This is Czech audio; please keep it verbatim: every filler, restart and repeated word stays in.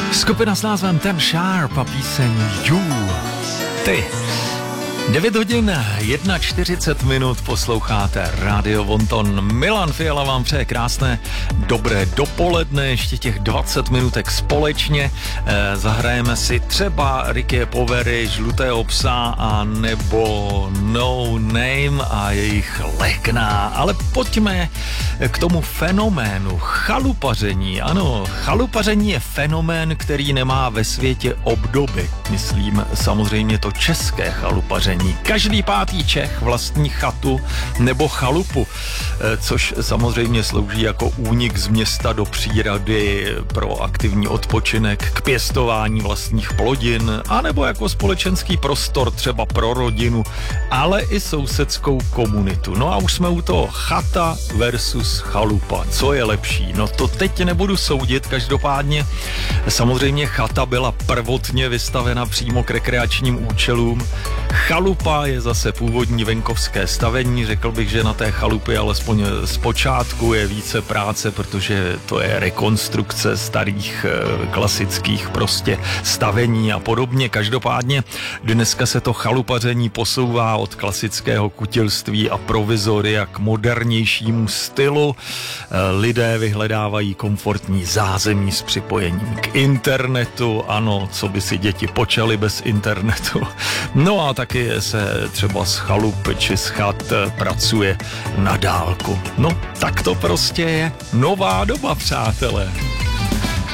Skupina s názvem Ten Sharp a píseň You. Ty. devět hodin čtyřicet jedna minut posloucháte Radio Vonton. Milan Fiala vám přeje krásné dobré dopoledne, ještě těch dvacet minutek společně. Eh, zahrajeme si třeba Ricky Povery, Žlutého psa a nebo No Name a jejich Legna. Ale pojďme k tomu fenoménu chalupaření. Ano, chalupaření je fenomén, který nemá ve světě obdoby. Myslím samozřejmě to české chalupaření. Každý pátý Čech vlastní chatu nebo chalupu, což samozřejmě slouží jako únik z města do přírody pro aktivní odpočinek, k pěstování vlastních plodin, anebo jako společenský prostor třeba pro rodinu, ale i sousedskou komunitu. No a už jsme u toho chata versus chalupa. Co je lepší? No to teď nebudu soudit, každopádně samozřejmě chata byla prvotně vystavena přímo k rekreačním účelům. Chalupa je zase původní venkovské stavení, řekl bych, že na té chalupě alespoň z počátku je více práce, protože to je rekonstrukce starých klasických prostě stavení a podobně. Každopádně dneska se to chalupaření posouvá od klasického kutilství a provizoria k modernějšímu stylu. Lidé vyhledávají komfortní zázemí s připojením k internetu, ano, co by si děti počaly bez internetu. No a taky se třeba z chalup či z chat pracuje na dálku. No, tak to prostě je nová doba, přátelé.